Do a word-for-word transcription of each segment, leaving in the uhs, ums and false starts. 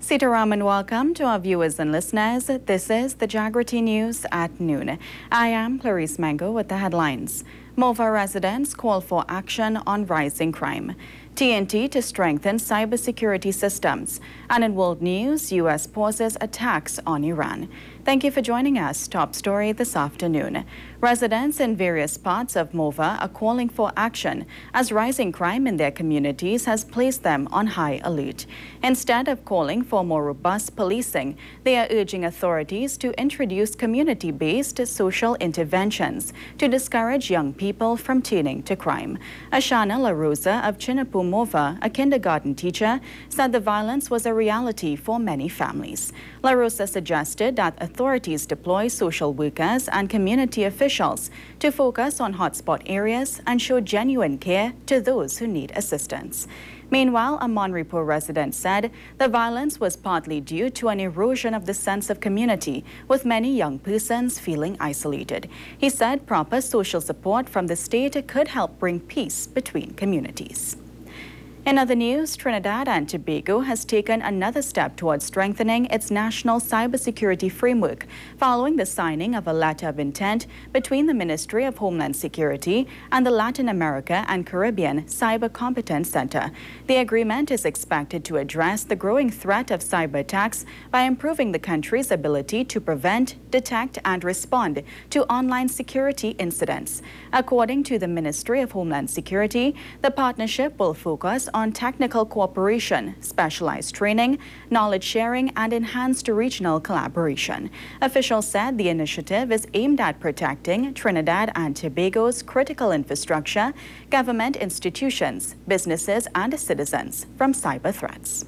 Sitaram and welcome to our viewers and listeners. This is the Jagriti News at noon. I am Clarice Mango with the headlines. Mova residents call for action on rising crime. T N T to strengthen cybersecurity systems. And in world news, U S pauses attacks on Iran. Thank you for joining us. Top story this afternoon. Residents in various parts of Mova are calling for action as rising crime in their communities has placed them on high alert. Instead of calling for more robust policing, they are urging authorities to introduce community-based social interventions to discourage young people from turning to crime. Ashana LaRosa of Chinapu Mova, a kindergarten teacher, said the violence was a reality for many families. LaRosa suggested that authorities deploy social workers and community officials to focus on hotspot areas and show genuine care to those who need assistance. Meanwhile, a Monrepur resident said the violence was partly due to an erosion of the sense of community, with many young persons feeling isolated. He said proper social support from the state could help bring peace between communities. In other news, Trinidad and Tobago has taken another step towards strengthening its national cybersecurity framework following the signing of a letter of intent between the Ministry of Homeland Security and the Latin America and Caribbean Cyber Competence Center. The agreement is expected to address the growing threat of cyber attacks by improving the country's ability to prevent, detect, and respond to online security incidents. According to the Ministry of Homeland Security, the partnership will focus on technical cooperation, specialized training, knowledge sharing, and enhanced regional collaboration. Officials said the initiative is aimed at protecting Trinidad and Tobago's critical infrastructure, government institutions, businesses, and citizens from cyber threats.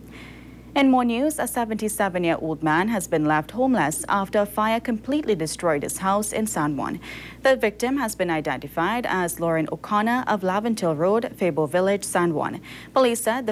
In more news, a seventy-seven-year-old man has been left homeless after a fire completely destroyed his house in San Juan. The victim has been identified as Lauren O'Connor of Laventil Road, Fable Village, San Juan. Police said the